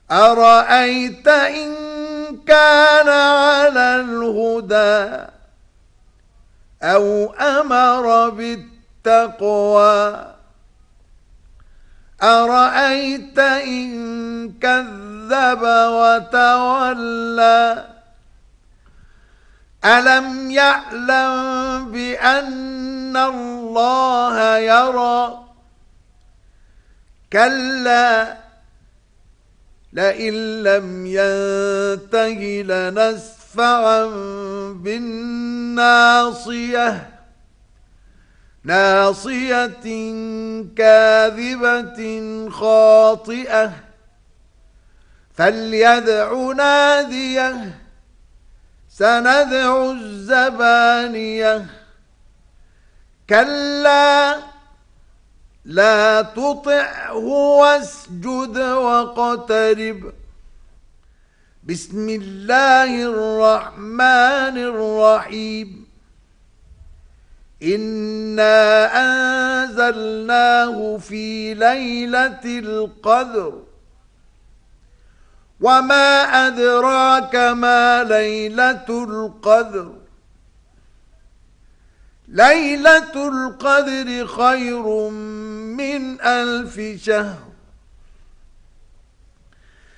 أرأيت إن كان على الهدى أو أمر بالتقوى أرأيت إن كذب وتولى ألم يعلم بأن الله يرى كلا لئن لم ينته لنسفعا بالناصية ناصية كاذبة خاطئة فليدع ناديه سندع الزبانية كلا لا تطعه واسجد واقترب بسم الله الرحمن الرحيم إنا أنزلناه في ليلة القدر وما أدراك ما ليلة القدر ليلة القدر خير من 1000 شهر